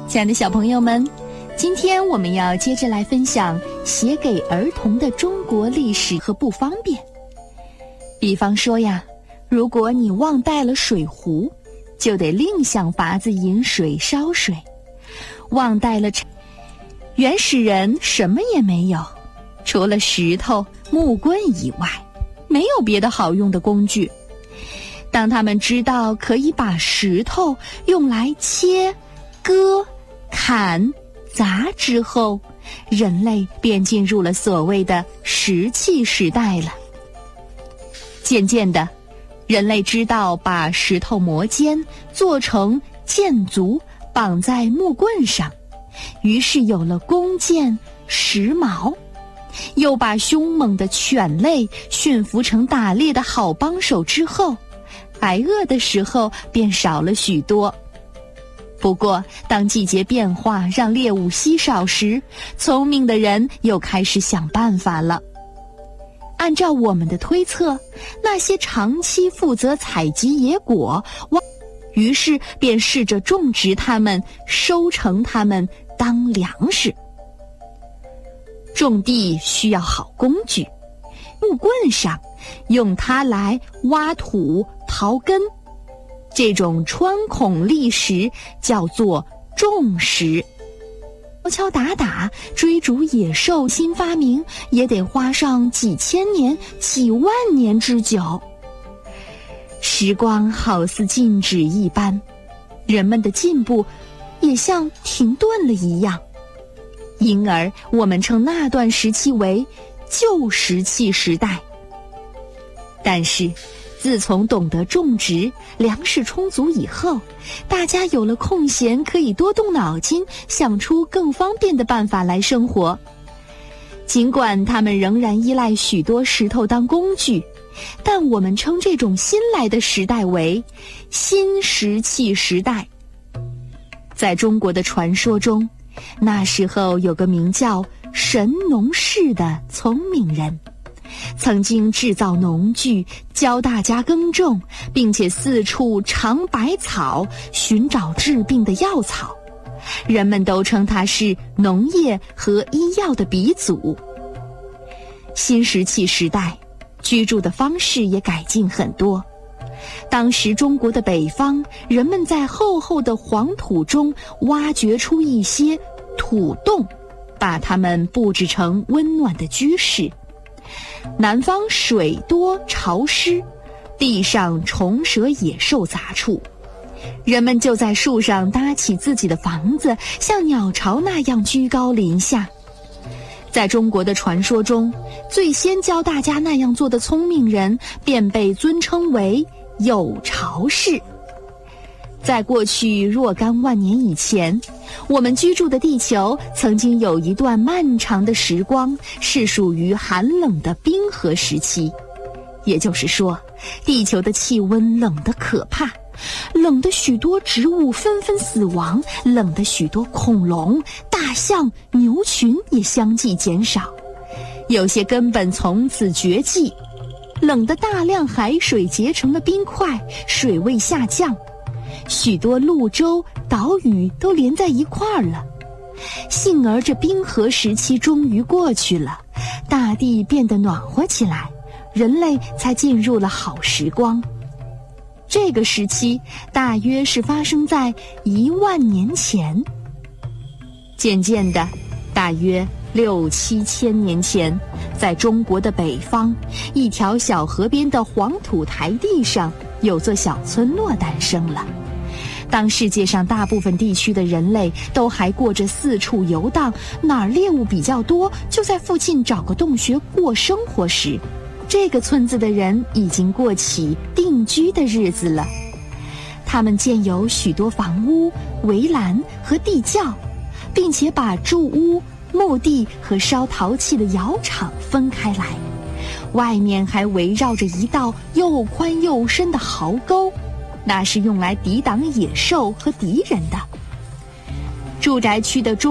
亲爱的小朋友们，今天我们要接着来分享写给儿童的中国历史和不方便。比方说呀，如果你忘带了水壶，就得另想法子饮水烧水。忘带了原始人什么也没有，除了石头、木棍以外，没有别的好用的工具。当他们知道可以把石头用来切、割、砍、砸之后，人类便进入了所谓的石器时代了。渐渐的，人类知道把石头磨尖，做成箭足，绑在木棍上，于是有了弓箭、石矛。又把凶猛的犬类驯服成打猎的好帮手之后，挨饿的时候便少了许多。不过，当季节变化让猎物稀少时，聪明的人又开始想办法了。按照我们的推测，那些长期负责采集野果，于是便试着种植它们，收成它们当粮食。种地需要好工具，木棍上用它来挖土、刨根。这种穿孔砾石叫做种石。敲打打追逐野兽新发明也得花上几千年、几万年之久。时光好似静止一般，人们的进步也像停顿了一样，因而我们称那段时期为旧石器时代。但是自从懂得种植，粮食充足以后，大家有了空闲，可以多动脑筋，想出更方便的办法来生活。尽管他们仍然依赖许多石头当工具，但我们称这种新来的时代为新石器时代。在中国的传说中，那时候有个名叫神农氏的聪明人，曾经制造农具，教大家耕种，并且四处尝百草，寻找治病的药草。人们都称他是农业和医药的鼻祖。新石器时代，居住的方式也改进很多。当时中国的北方，人们在厚厚的黄土中挖掘出一些土洞，把它们布置成温暖的居室。南方水多潮湿，地上虫蛇野兽杂处，人们就在树上搭起自己的房子，像鸟巢那样居高临下。在中国的传说中，最先教大家那样做的聪明人便被尊称为有巢氏。在过去若干万年以前，我们居住的地球曾经有一段漫长的时光是属于寒冷的冰河时期。也就是说，地球的气温冷得可怕，冷得许多植物纷纷死亡，冷得许多恐龙、大象、牛群也相继减少，有些根本从此绝迹。冷得大量海水结成了冰块，水位下降，许多陆洲、岛屿都连在一块儿了。幸而这冰河时期终于过去了，大地变得暖和起来，人类才进入了好时光。这个时期大约是发生在10000年前。渐渐的，大约6、7千年前，在中国的北方，一条小河边的黄土台地上，有座小村落诞生了。当世界上大部分地区的人类都还过着四处游荡，哪儿猎物比较多，就在附近找个洞穴过生活时，这个村子的人已经过起定居的日子了。他们建有许多房屋、围栏和地窖，并且把住屋、墓地和烧陶器的窑厂分开来，外面还围绕着一道又宽又深的壕沟，那是用来抵挡野兽和敌人的。住宅区的